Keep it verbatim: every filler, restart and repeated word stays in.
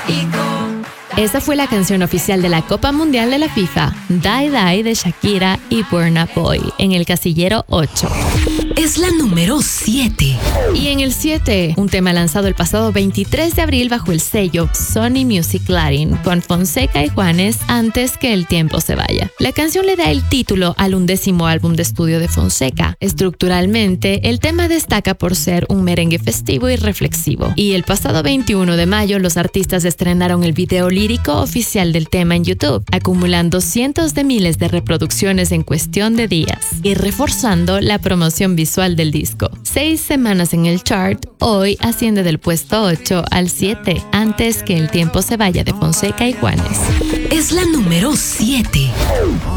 Esa fue la canción oficial de la Copa Mundial de la FIFA, Die Die de Shakira y Burna Boy, en el casillero ocho. Es la número siete. Y en el siete, un tema lanzado el pasado veintitrés de abril bajo el sello Sony Music Latin con Fonseca y Juanes, Antes que el tiempo se vaya. La canción le da el título al undécimo álbum de estudio de Fonseca. Estructuralmente, el tema destaca por ser un merengue festivo y reflexivo. Y el pasado veintiuno de mayo, los artistas estrenaron el video lírico oficial del tema en YouTube, acumulando cientos de miles de reproducciones en cuestión de días y reforzando la promoción visual del disco. Seis semanas en el chart, hoy asciende del puesto ocho al siete, Antes que el tiempo se vaya de Fonseca y Juanes. Es la número siete.